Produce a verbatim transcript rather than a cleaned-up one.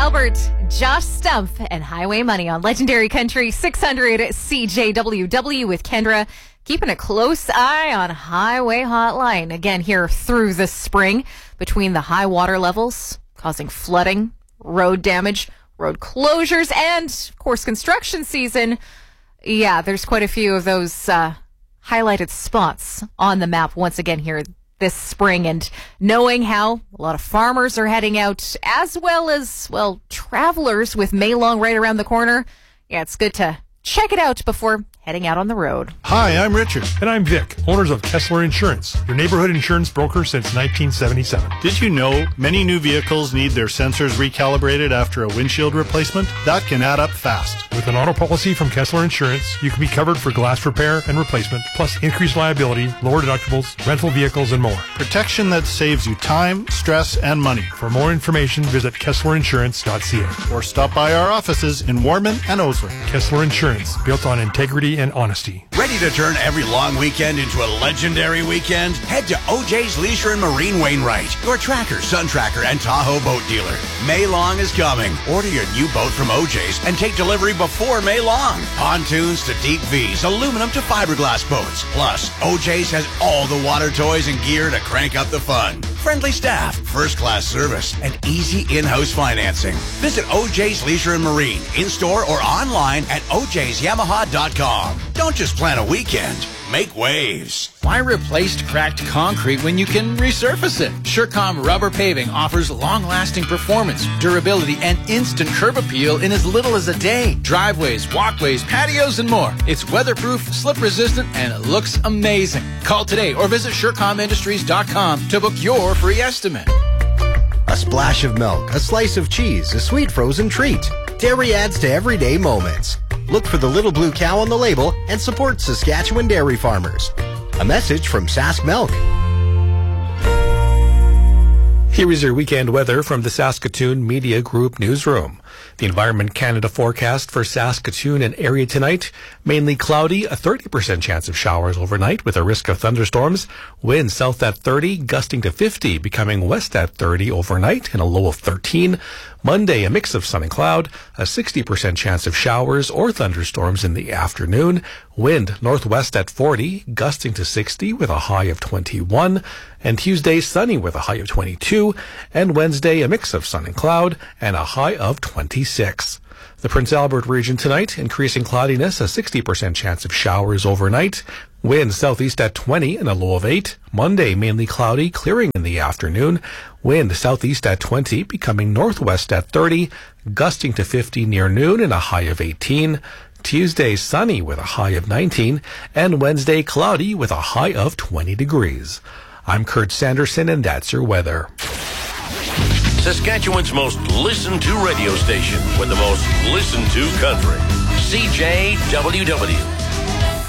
Albert, Josh Stumpf, and Highway Money on Legendary Country six hundred C J W W with Kendra. Keeping a close eye on Highway Hotline. Again, here through the spring between the high water levels causing flooding, road damage, road closures, and, of course, construction season. Yeah, there's quite a few of those uh, highlighted spots on the map once again here this spring, and knowing how a lot of farmers are heading out, as well as, well, travelers with May Long right around the corner. Yeah, it's good to check it out before heading out on the road. Hi, I'm Richard. And I'm Vic, owners of Kessler Insurance, your neighborhood insurance broker since nineteen seventy-seven. Did you know many new vehicles need their sensors recalibrated after a windshield replacement? That can add up fast. With an auto policy from Kessler Insurance, you can be covered for glass repair and replacement, plus increased liability, lower deductibles, rental vehicles, and more. Protection that saves you time, stress, and money. For more information, visit kessler insurance dot c a. Or stop by our offices in Warman and Osler. Kessler Insurance, built on integrity and honesty. Ready to turn every long weekend into a legendary weekend? Head to O J's Leisure and Marine Wainwright, your Tracker, Sun Tracker, and Tahoe boat dealer. May Long is coming. Order your new boat from O J's and take delivery before May Long. Pontoons to deep V's, aluminum to fiberglass boats. Plus, O J's has all the water toys and gear to crank up the fun. Friendly staff, first-class service, and easy in-house financing. Visit O J's Leisure and Marine, in-store or online at o j's yamaha dot com. Don't just plan a weekend. Make waves. Why replace cracked concrete when you can resurface it? Surecom Rubber Paving offers long-lasting performance, durability, and instant curb appeal in as little as a day. Driveways, walkways, patios, and more. It's weatherproof, slip-resistant, and it looks amazing. Call today or visit surecom industries dot com to book your free estimate. A splash of milk, a slice of cheese, a sweet frozen treat. Dairy adds to everyday moments. Look for the little blue cow on the label and support Saskatchewan dairy farmers. A message from Sask Milk. Here is your weekend weather from the Saskatoon Media Group newsroom. The Environment Canada forecast for Saskatoon and area tonight, mainly cloudy, a thirty percent chance of showers overnight with a risk of thunderstorms. Winds south at thirty, gusting to fifty, becoming west at thirty overnight and a low of thirteen. Monday, a mix of sun and cloud, a sixty percent chance of showers or thunderstorms in the afternoon. Wind northwest at forty, gusting to sixty with a high of twenty-one. And Tuesday, sunny with a high of twenty-two. And Wednesday, a mix of sun and cloud and a high of twenty-six. The Prince Albert region tonight, increasing cloudiness, a sixty percent chance of showers overnight. Wind southeast at twenty and a low of eight. Monday, mainly cloudy, clearing in the afternoon. Wind southeast at twenty, becoming northwest at thirty, gusting to fifty near noon and a high of eighteen. Tuesday, sunny with a high of nineteen. And Wednesday, cloudy with a high of twenty degrees. I'm Kurt Sanderson, and that's your weather. Saskatchewan's most listened to radio station with the most listened to country. C J W W.